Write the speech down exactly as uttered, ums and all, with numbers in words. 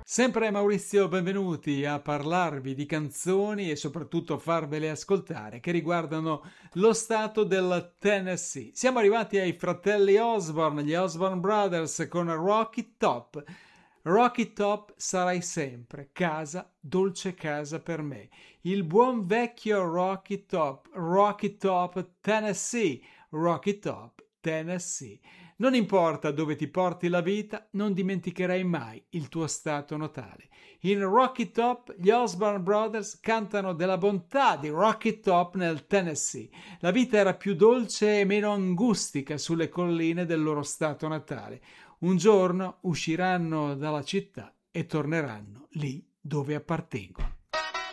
Sempre Maurizio, benvenuti a parlarvi di canzoni e soprattutto farvele ascoltare che riguardano lo stato del Tennessee. Siamo arrivati ai fratelli Osborne, gli Osborne Brothers con Rocky Top. Rocky Top sarai sempre, casa, dolce casa per me. Il buon vecchio Rocky Top, Rocky Top Tennessee, Rocky Top Tennessee. Non importa dove ti porti la vita, non dimenticherai mai il tuo stato natale. In Rocky Top gli Osborne Brothers cantano della bontà di Rocky Top nel Tennessee. La vita era più dolce e meno angustica sulle colline del loro stato natale. Un giorno usciranno dalla città e torneranno lì dove appartengono.